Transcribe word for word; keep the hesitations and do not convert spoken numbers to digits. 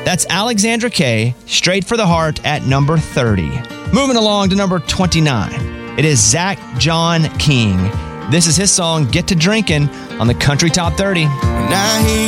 That's Alexandra Kay, Straight for the Heart at number thirty. Moving along to number twenty-nine. It is Zach John King. This is his song, Get to Drinkin', on the Country Top thirty. Now he